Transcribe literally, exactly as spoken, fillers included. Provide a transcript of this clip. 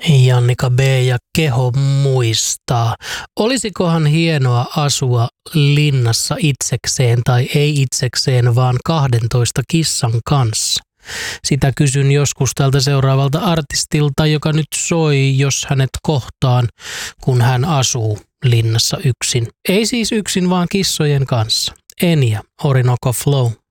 Jannika B. ja Keho muistaa. Olisikohan hienoa asua linnassa itsekseen tai ei itsekseen, vaan kahdentoista kissan kanssa? Sitä kysyn joskus tältä seuraavalta artistilta, joka nyt soi, jos hänet kohtaan, kun hän asuu linnassa yksin. Ei siis yksin, vaan kissojen kanssa. Enya, Orinoco Flow.